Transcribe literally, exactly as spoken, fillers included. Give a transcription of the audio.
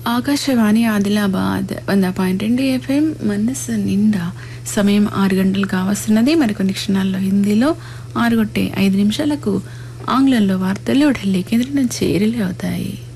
ఆకాశవాణి ఆదిలాబాద్ వంద పాయింట్ రెండు ఎఫ్ఎం మనసు నిండా. సమయం ఆరు గంటలు కావస్తున్నది. మరికొన్ని క్షణాల్లో హిందీలో ఆరు గొట్టే ఐదు నిమిషాలకు ఆంగ్లంలో వార్తలు ఢిల్లీ కేంద్రం నుంచి రిలే అవుతాయి.